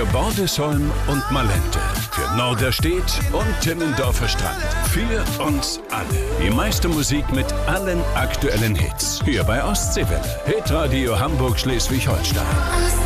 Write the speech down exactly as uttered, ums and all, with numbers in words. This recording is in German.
Für Bordesholm und Malente. Für Norderstedt und Timmendorfer Strand. Für uns alle. Die meiste Musik mit allen aktuellen Hits. Hier bei Ostseewelle. Hitradio Hamburg Schleswig-Holstein.